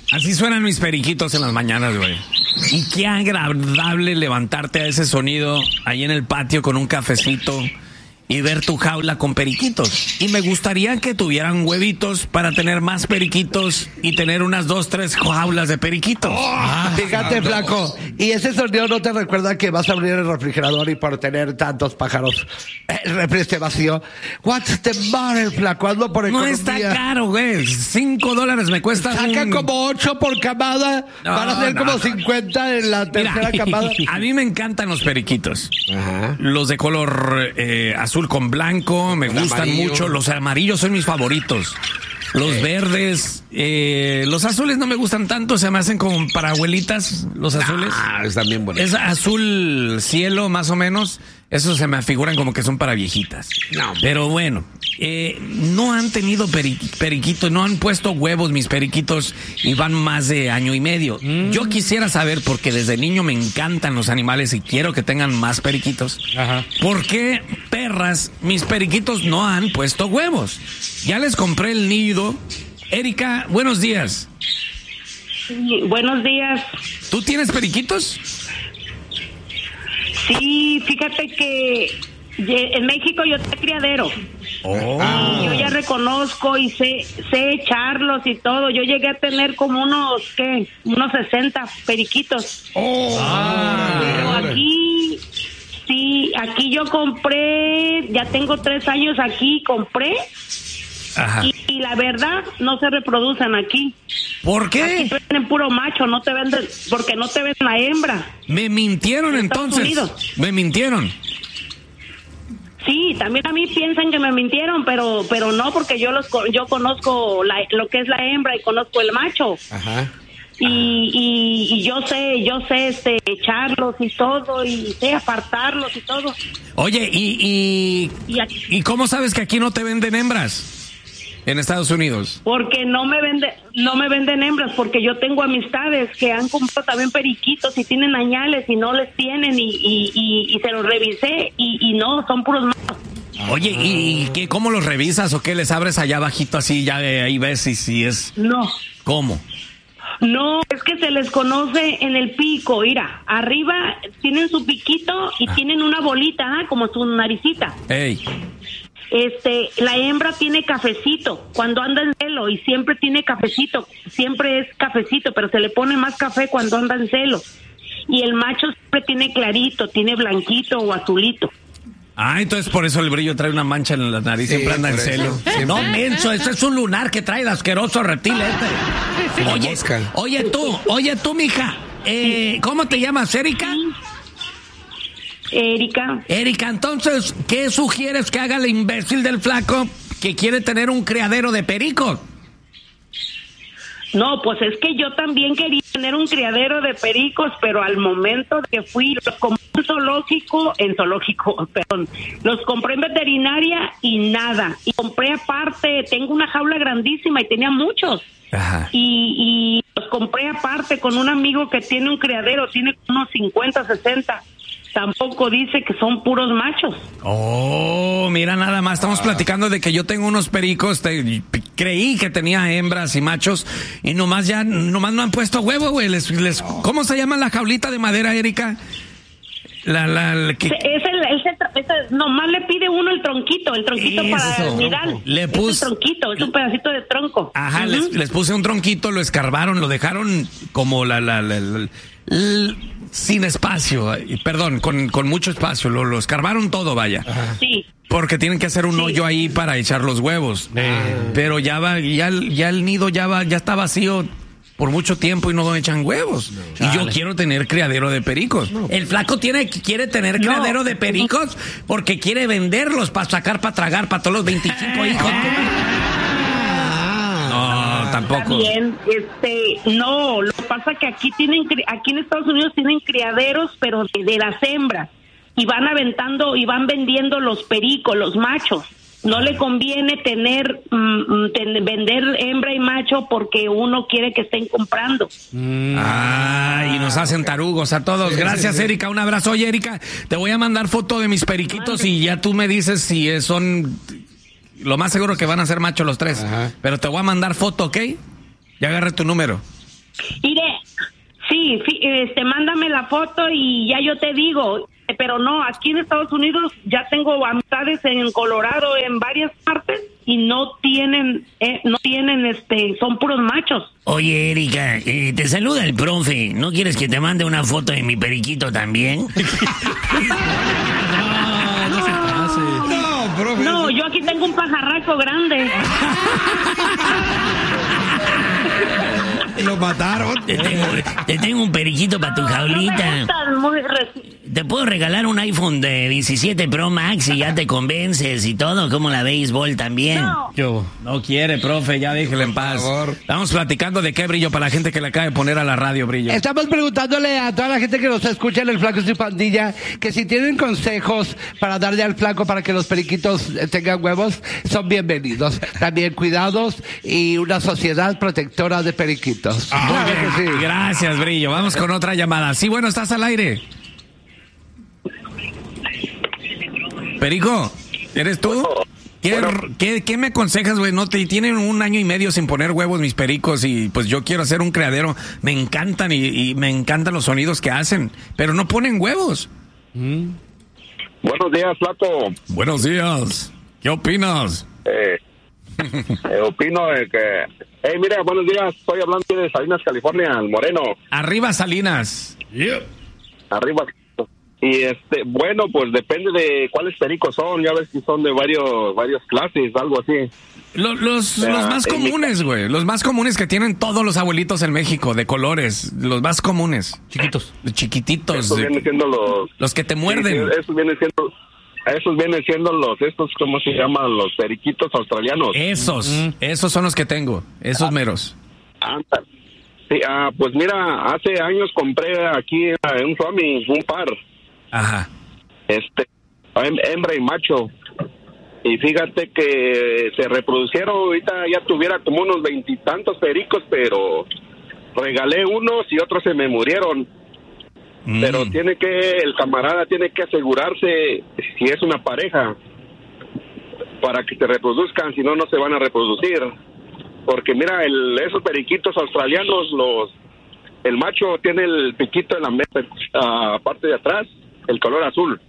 Así suenan mis periquitos en las mañanas, güey. Y qué agradable levantarte a ese sonido ahí en el patio con un cafecito y ver tu jaula con periquitos. Y me gustaría que tuvieran huevitos para tener más periquitos y tener unas 2, 3 jaulas de periquitos. Fíjate, flaco. ¿Y ese sonido no te recuerda que vas a abrir el refrigerador y por tener tantos pájaros el refri esté vacío? What's the matter, flaco? Hazlo por economía. No está caro, güey. $5 me cuesta. Saca como 8 por camada. Van a ser como 50 en la tercera camada. A mí me encantan los periquitos. Ajá. Los de color azul con blanco, me gustan amarillo. mucho. Los amarillos son mis favoritos. Los verdes, los azules no me gustan tanto, se me hacen como para abuelitas, los azules. Están bien bonitos. Es azul cielo, más o menos. Esos se me figuran como que son para viejitas. No. Pero bueno, no han tenido periquitos, no han puesto huevos mis periquitos y van más de año y medio. Yo quisiera saber, porque desde niño me encantan los animales y quiero que tengan más periquitos. Ajá. ¿Por qué, perras, mis periquitos no han puesto huevos? Ya les compré el nido. Erika, buenos días. Sí, buenos días. ¿Tú tienes periquitos? Sí, fíjate que en México yo tengo criadero. Y yo ya reconozco y sé echarlos y todo. Yo llegué a tener como unos 60 periquitos. Pero aquí, sí, aquí yo compré, ya tengo 3 años aquí, compré. Ajá. Y la verdad, no se reproducen aquí. ¿Por qué? Aquí venden puro macho, no te venden, porque no te venden la hembra. Me mintieron En Estados entonces. Unidos. Me mintieron. Sí, también a mí piensan que me mintieron, pero no, porque yo conozco lo que es la hembra y conozco el macho. Ajá. Y yo sé echarlos y todo, y sé apartarlos y todo. Oye, ¿y cómo sabes que aquí no te venden hembras? En Estados Unidos. Porque no me venden hembras, porque yo tengo amistades que han comprado también periquitos y tienen añales y no les tienen y se los revisé y no, son puros machos. Oye, ¿y cómo los revisas o qué? ¿Les abres allá abajito así, ya de ahí ves si es? No. ¿Cómo? No, es que se les conoce en el pico, mira, arriba tienen su piquito y tienen una bolita, como su naricita. Ey. La hembra tiene cafecito cuando anda en celo y siempre tiene cafecito, siempre es cafecito, pero se le pone más café cuando anda en celo. Y el macho siempre tiene clarito, tiene blanquito o azulito. Entonces por eso el brillo trae una mancha en la nariz, siempre anda en por eso. celo. Siempre. No, menso, eso es un lunar que trae el asqueroso reptil Una Oye, mosca. oye tú, mija, ¿cómo te llamas, Erika? Erika. Erika, entonces, ¿qué sugieres que haga el imbécil del flaco que quiere tener un criadero de pericos? No, pues es que yo también quería tener un criadero de pericos, pero al momento de que fui, los compré los compré en veterinaria y nada. Y compré aparte, tengo una jaula grandísima y tenía muchos. Ajá. Y los compré aparte con un amigo que tiene un criadero, tiene unos 50, 60. Tampoco dice que son puros machos. Oh, mira nada más, estamos platicando de que yo tengo unos pericos, creí que tenía hembras y machos y nomás no han puesto huevo, güey. ¿Cómo se llama la jaulita de madera, Erika? Nomás le pide uno el tronquito para el miral. Le puse el tronquito, es un pedacito de tronco. Ajá, les puse un tronquito, lo escarbaron, lo dejaron como sin espacio, perdón, con mucho espacio, lo escarbaron todo, vaya. Ajá. Sí. Porque tienen que hacer un hoyo ahí para echar los huevos. Pero ya el nido ya está vacío por mucho tiempo y no echan huevos. Y yo quiero tener criadero de pericos. El flaco quiere tener criadero de pericos porque quiere venderlos para sacar, para tragar, para todos los 25 hijos. No, tampoco. Bien, no, lo que pasa es que aquí en Estados Unidos tienen criaderos, pero de las hembras, y van aventando y van vendiendo los pericos, los machos. No le conviene vender hembra y macho porque uno quiere que estén comprando. Y nos hacen tarugos a todos. Gracias, Erika. Un abrazo. Oye, Erika, te voy a mandar foto de mis periquitos y ya tú me dices si son... Lo más seguro que van a ser machos los 3. Ajá. Pero te voy a mandar foto, ¿ok? Ya agarré tu número. Mire, sí, mándame la foto y ya yo te digo. Pero no, aquí en Estados Unidos ya tengo amistades en Colorado, en varias partes, y no tienen, son puros machos. Oye, Erika, te saluda el profe. ¿No quieres que te mande una foto de mi periquito también? No se pase. No, profe. No, yo aquí tengo un pajarraco grande. Lo mataron. Te tengo un periquito para tu jaulita. Te puedo regalar un iPhone de 17 Pro Max y ya te convences y todo, como la béisbol también. No. No quiere, profe, ya déjele en paz. Estamos platicando de qué, Brillo, para la gente que le acaba de poner a la radio, Brillo. Estamos preguntándole a toda la gente que nos escucha en el Flaco y su Pandilla que si tienen consejos para darle al flaco para que los periquitos tengan huevos, son bienvenidos. También cuidados y una sociedad protectora de periquitos. Claro que sí. Gracias, Brillo. Vamos con otra llamada. Sí, bueno, estás al aire. Perico, ¿eres tú? ¿Qué me aconsejas, güey? No tienen 1 año y medio sin poner huevos mis pericos y pues yo quiero hacer un criadero. Me encantan y me encantan los sonidos que hacen, pero no ponen huevos. Buenos días, Flaco. Buenos días. ¿Qué opinas? Opino que... mira, buenos días. Estoy hablando de Salinas, California, el Moreno. Arriba, Salinas. Arriba. Y bueno, pues depende de cuáles pericos son. Ya ves que son de varias clases, algo así. Los más comunes, güey. Los más comunes que tienen todos los abuelitos en México, de colores. Los más comunes. Chiquitos. Chiquititos. Esos vienen siendo los que te muerden. Sí, esos vienen siendo estos, ¿cómo se llaman? Los periquitos australianos. Esos son los que tengo. Esos meros. Sí, pues mira, hace años compré aquí en un Swami un par. Ajá. Hembra y macho. Y fíjate que se reproducieron, ahorita ya tuviera como unos 20 y tantos pericos, pero regalé unos y otros se me murieron. Pero el camarada tiene que asegurarse si es una pareja para que se reproduzcan, si no, no se van a reproducir. Porque mira, esos periquitos australianos, el macho tiene el piquito en la parte de atrás, el color azul.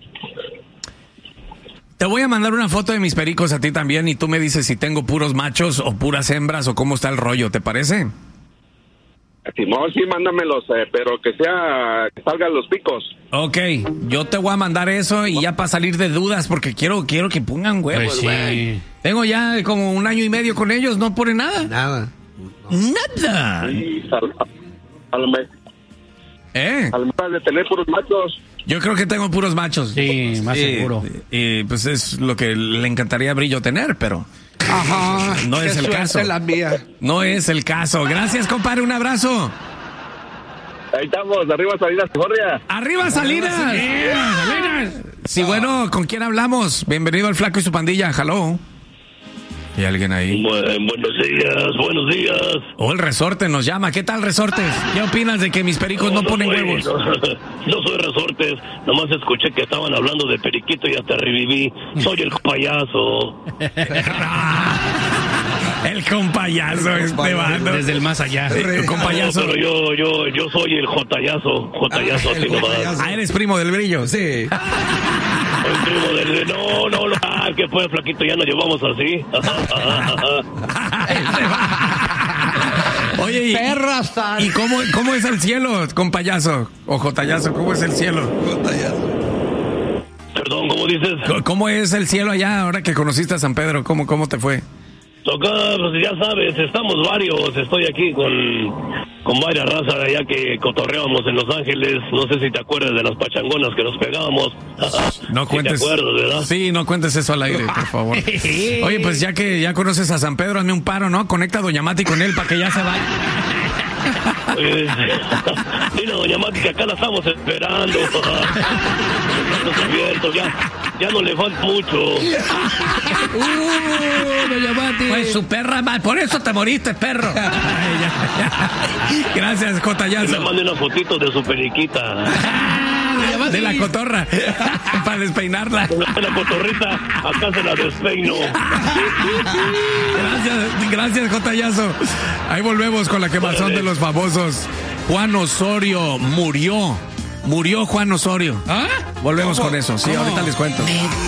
Te voy a mandar una foto de mis pericos a ti también y tú me dices si tengo puros machos o puras hembras o cómo está el rollo, ¿te parece? Simón, sí, mándamelos, pero que salgan los picos. Ok, yo te voy a mandar eso y ya para salir de dudas porque quiero que pongan huevos, güey. Sí. Tengo ya como 1 año y medio con ellos, no ponen nada. Nada. Sí, al mejor de tener puros machos. Yo creo que tengo puros machos. Sí, más seguro. Y pues es lo que le encantaría a Brillo tener, pero... Ajá. No es el caso. La mía. No es el caso. Gracias, compadre. Un abrazo. Ahí estamos. Arriba Salinas, California. ¡Arriba Salinas! ¡Salinas! Sí, bueno, ¿con quién hablamos? Bienvenido al Flaco y su Pandilla. Hello. ¿Hay alguien ahí? Buenos días. Oh, el Resorte nos llama. ¿Qué tal, Resortes? ¿Qué opinas de que mis pericos no ponen huevos? No soy Resortes. Nomás escuché que estaban hablando de periquito y hasta reviví. Soy el payaso. El compayazo, bando. Desde el más allá. Compayazo. No, pero yo soy el jotayazo. Jotayazo, así nomás. ¿Eres primo del Brillo? Sí. El primo del... No. ¿Qué fue, flaquito? Ya nos llevamos así. Oye, ¿y cómo es el cielo, compayazo? O jotayazo, ¿cómo es el cielo? Perdón, ¿cómo dices? ¿Cómo es el cielo allá ahora que conociste a San Pedro? ¿Cómo te fue? Toca, pues ya sabes, estamos varios. Estoy aquí con varias razas de allá que cotorreábamos en Los Ángeles. No sé si te acuerdas de las pachangonas que nos pegábamos. No cuentes. ¿Sí te acuerdas, verdad? Sí, no cuentes eso al aire, por favor. Oye, pues ya que ya conoces a San Pedro, hazme un paro, ¿no? Conecta a Doña Mati con él para que ya se vaya. Mira, Doña Mati, que acá la estamos esperando. Estamos abiertos, ya no le falta mucho. Doña Mati. Pues su perra, por eso te moriste, perro. Gracias, jotayazo. Le mandé una fotito de su periquita. De la cotorra. Para despeinarla. De la cotorrita, acá se la despeino. Gracias, Jotayazo. Ahí volvemos con la quemazón de los famosos. Juan Osorio murió. Murió Juan Osorio. ¿Ah? Volvemos con eso. Sí, ahorita les cuento.